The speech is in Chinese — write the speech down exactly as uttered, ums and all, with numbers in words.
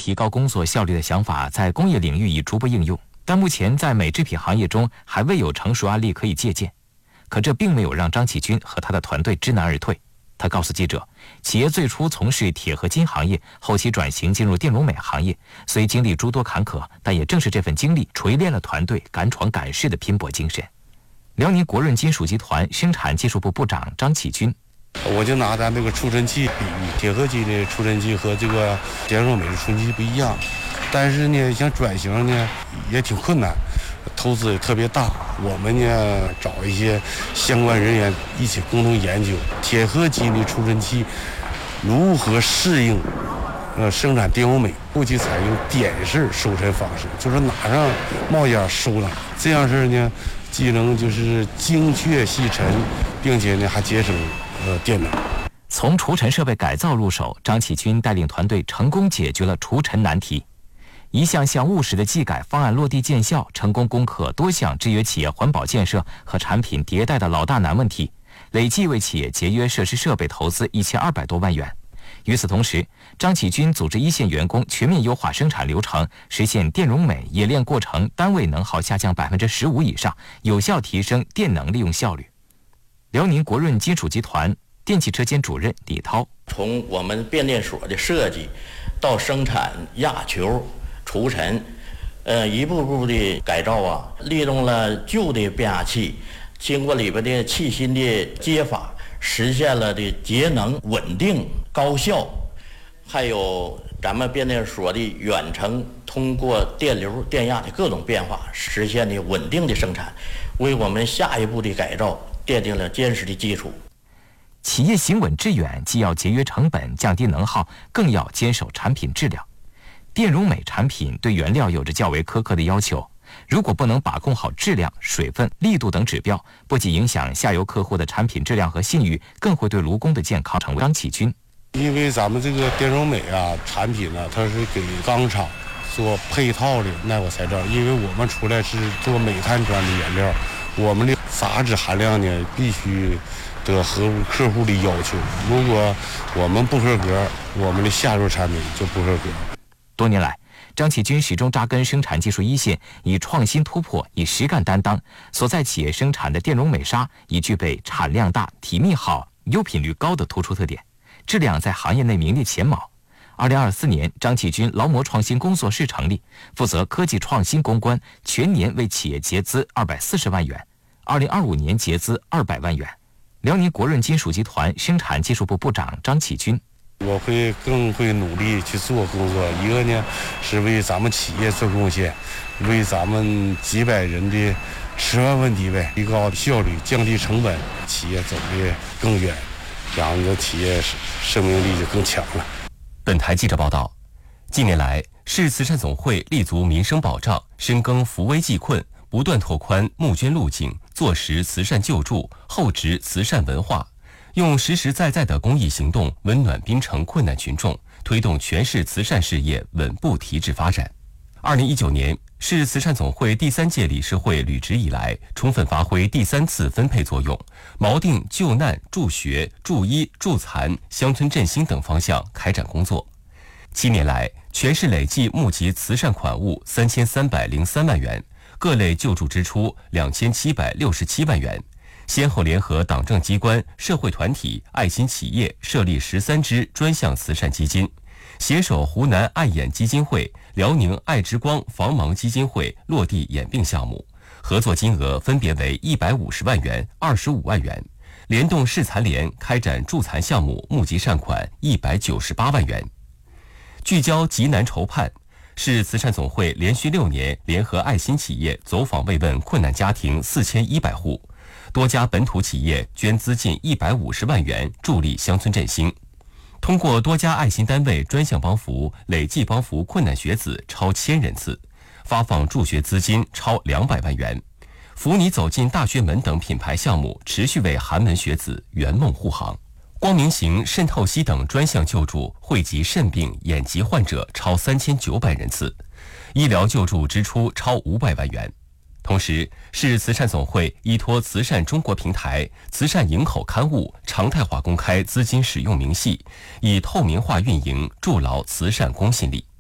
提高工作效率的想法在工业领域已逐步应用，但目前在美制品行业中还未有成熟案例可以借鉴。可这并没有让张启军和他的团队知难而退。他告诉记者，企业最初从事铁合金行业，后期转型进入电容美行业，虽经历诸多坎坷，但也正是这份经历锤炼了团队敢闯敢试的拼搏精神。辽宁国润金属集团生产技术部部长张启军， 我就拿咱这个除尘器比喻，铁合金的除尘器和这个电容美的除尘器不一样，但是呢，想转型呢也挺困难，投资也特别大。我们呢找一些相关人员一起共同研究铁合金的除尘器如何适应呃生产电容美，后期采用点式收尘方式，就是哪上冒烟收哪，这样式呢既能就是精确细尘，并且呢还节省呃电能。 从除尘设备改造入手，张启军带领团队成功解决了除尘难题。一项项务实的技改方案落地见效，成功攻克多项制约企业环保建设和产品迭代的老大难问题，累计为企业节约设施设备投资一千二百多万元。与此同时，张启军组织一线员工全面优化生产流程，实现电容美冶炼过程单位能耗下降百分之十五以上，有效提升电能利用效率。辽宁国润金属集团电气车间主任李涛， 从我们变电所的设计到生产压球除尘，呃，一步步的改造啊，利用了旧的变压器，经过里边的气芯的接法，实现了的节能、稳定、高效。还有咱们变电所的远程通过电流、电压的各种变化，实现的稳定的生产，为我们下一步的改造奠定了坚实的基础。 企业行稳致远，既要节约成本、降低能耗，更要坚守产品质量。电容美产品对原料有着较为苛刻的要求，如果不能把控好质量、水分、力度等指标，不仅影响下游客户的产品质量和信誉，更会对劳工的健康成为张启军。 因为咱们这个电容美啊产品呢，它是给钢厂做配套的耐火材料，因为我们出来是做煤炭砖的原料，我们的杂质含量呢必须得合乎客户的要求，如果我们不合格，我们的下游产品就不合格。 多年来，张启军始终扎根生产技术一线，以创新突破、以实干担当。所在企业生产的电容美砂已具备产量大、体密好、优品率高的突出特点，质量在行业内名列前茅。二零二四年，张启军劳模创新工作室成立，负责科技创新攻关，全年为企业结资二百四十万元。二零二五年结资二百万元。辽宁国润金属集团生产技术部部长张启军。 我会更会努力去做工作，一个呢是为咱们企业做贡献，为咱们几百人的吃饭问题呗，提高效率，降低成本，企业走得更远，然后呢企业生命力就更强了。 本台记者报道，近年来，市慈善总会立足民生保障，深耕扶危济困，不断拓宽募捐路径，坐实慈善救助，厚植慈善文化。用实实在在的公益行动温暖滨城困难群众，推动全市慈善事业稳步提质发展。二零一九年，市慈善总会第三届理事会履职以来，充分发挥第三次分配作用，锚定救难、助学、助医、助残、乡村振兴等方向开展工作。七年来，全市累计募集慈善款物三千三百零三万元，各类救助支出两千七百六十七万元。先后联合党政机关、社会团体、爱心企业设立十三支专项慈善基金，携手湖南爱眼基金会、辽宁爱之光防盲基金会落地眼病项目，合作金额分别为一百五十万元、二十五万元，联动市残联开展助残项目，募集善款一百九十八万元。聚焦急难筹盼，市慈善总会连续六年联合爱心企业走访慰问困难家庭四千一百户。多家本土企业捐资近一百五十万元，助力乡村振兴。通过多家爱心单位专项帮扶，累计帮扶困难学子超千人次，发放助学资金超两百万元。扶你走进大学门等品牌项目持续为寒门学子圆梦护航。光明行、肾透析等专项救助惠及肾病、眼疾患者超三千九百人次，医疗救助支出超五百万元。同时，市慈善总会依托慈善中国平台、慈善营口刊物常态化公开资金使用明细，以透明化运营，筑牢慈善公信力。